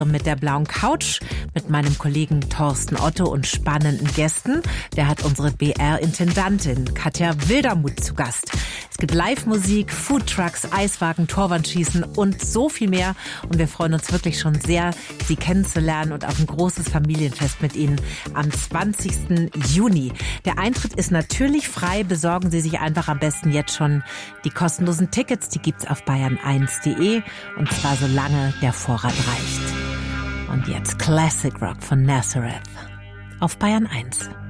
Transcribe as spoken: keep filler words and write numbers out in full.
mit der blauen Couch, mit meinem Kollegen Thorsten Otto und spannenden Gästen. Der hat unsere B R-Intendantin Katja Wildermuth zu Gast. Es gibt Live-Musik, Foodtrucks, Eiswagen, Torwandschießen und so viel mehr. Und wir freuen uns wirklich schon sehr, Sie kennenzulernen und auf ein großes Familienfest mit Ihnen am zwanzigsten Juni. Der Eintritt ist natürlich frei. Besorgen Sie sich einfach am besten jetzt schon die kostenlosen Tickets. Die gibt's auf bayern eins punkt de und zwar solange der Vorrat reicht. Und jetzt Classic Rock von Nazareth auf Bayern eins.